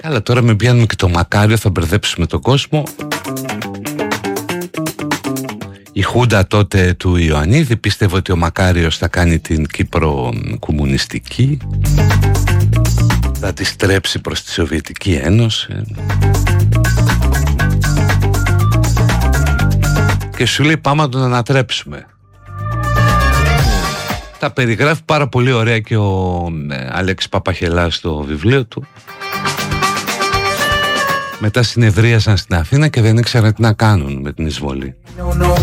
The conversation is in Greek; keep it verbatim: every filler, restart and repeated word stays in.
Καλά, τώρα με πιάνουμε και το Μακάριο, θα μπερδέψουμε τον κόσμο. Η Χούντα τότε του Ιωαννίδη πίστευε ότι ο Μακάριος θα κάνει την Κύπρο κομμουνιστική, θα τη στρέψει προς τη Σοβιετική Ένωση. Και σου λέει πάμε να τον ανατρέψουμε. Τα περιγράφει πάρα πολύ ωραία και ο ε, Αλέξης Παπαχελάς στο βιβλίο του. Μετά συνεδρίασαν στην Αθήνα και δεν ήξεραν τι να κάνουν με την εισβολή.